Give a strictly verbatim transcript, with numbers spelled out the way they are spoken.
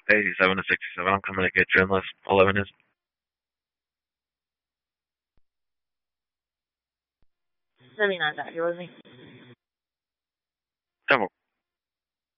eighty-seven to sixty-seven. I'm coming to get you unless eleven is. seventy-nine back. You with me? Double.